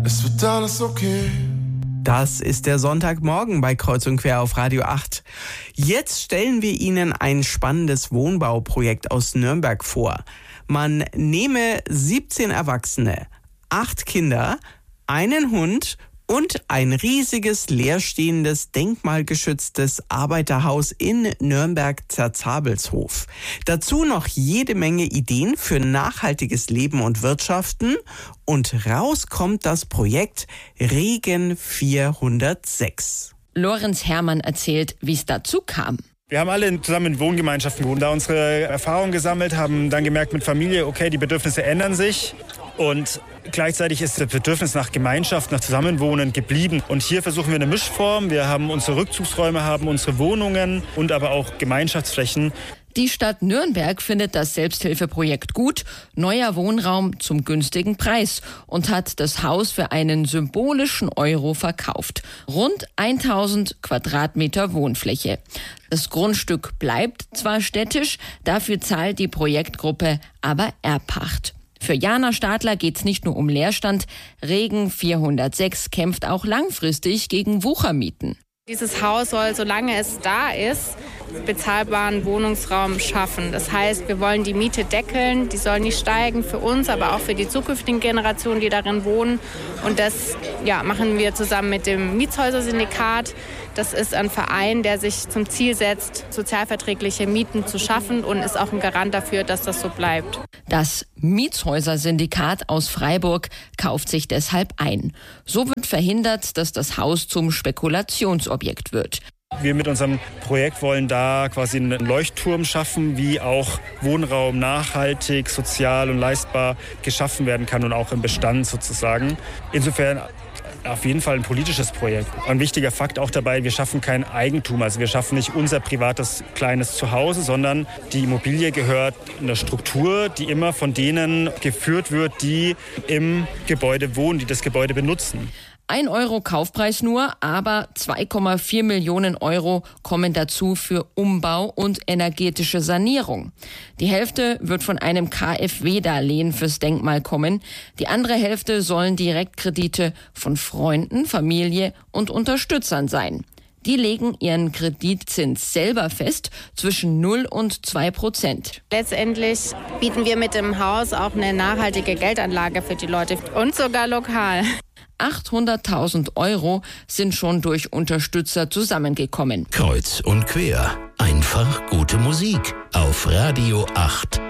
Es wird alles okay. Das ist der Sonntagmorgen bei Kreuz und Quer auf Radio 8. Jetzt stellen wir Ihnen ein spannendes Wohnbauprojekt aus Nürnberg vor. Man nehme 17 Erwachsene, 8 Kinder, einen Hund und ein riesiges leerstehendes, denkmalgeschütztes Arbeiterhaus in Nürnberg-Zerzabelshof. Dazu noch jede Menge Ideen für nachhaltiges Leben und Wirtschaften. Und raus kommt das Projekt Regen 406. Lorenz Herrmann erzählt, wie es dazu kam. Wir haben alle zusammen in Wohngemeinschaften gewohnt, da unsere Erfahrungen gesammelt, haben dann gemerkt mit Familie, okay, die Bedürfnisse ändern sich und gleichzeitig ist das Bedürfnis nach Gemeinschaft, nach Zusammenwohnen geblieben. Und hier versuchen wir eine Mischform. Wir haben unsere Rückzugsräume, haben unsere Wohnungen und aber auch Gemeinschaftsflächen. Die Stadt Nürnberg findet das Selbsthilfeprojekt gut, neuer Wohnraum zum günstigen Preis und hat das Haus für einen symbolischen Euro verkauft. Rund 1000 Quadratmeter Wohnfläche. Das Grundstück bleibt zwar städtisch, dafür zahlt die Projektgruppe aber Erbpacht. Für Jana Stadler geht's nicht nur um Leerstand. Regen 406 kämpft auch langfristig gegen Wuchermieten. Dieses Haus soll, solange es da ist, bezahlbaren Wohnungsraum schaffen. Das heißt, wir wollen die Miete deckeln, die soll nicht steigen für uns, aber auch für die zukünftigen Generationen, die darin wohnen. Und das machen wir zusammen mit dem Mietshäuser-Syndikat. Das ist ein Verein, der sich zum Ziel setzt, sozialverträgliche Mieten zu schaffen und ist auch ein Garant dafür, dass das so bleibt. Das Mietshäuser-Syndikat aus Freiburg kauft sich deshalb ein. So wird verhindert, dass das Haus zum Spekulationsobjekt wird. Wir mit unserem Projekt wollen da quasi einen Leuchtturm schaffen, wie auch Wohnraum nachhaltig, sozial und leistbar geschaffen werden kann und auch im Bestand sozusagen. Insofern auf jeden Fall ein politisches Projekt. Ein wichtiger Fakt auch dabei, wir schaffen kein Eigentum. Also wir schaffen nicht unser privates kleines Zuhause, sondern die Immobilie gehört einer Struktur, die immer von denen geführt wird, die im Gebäude wohnen, die das Gebäude benutzen. 1 Euro Kaufpreis nur, aber 2,4 Millionen Euro kommen dazu für Umbau und energetische Sanierung. Die Hälfte wird von einem KfW-Darlehen fürs Denkmal kommen. Die andere Hälfte sollen Direktkredite von Freunden, Familie und Unterstützern sein. Die legen ihren Kreditzins selber fest, zwischen 0 und 2%. Letztendlich bieten wir mit dem Haus auch eine nachhaltige Geldanlage für die Leute und sogar lokal. 800.000 Euro sind schon durch Unterstützer zusammengekommen. Kreuz und Quer. Einfach gute Musik auf Radio 8.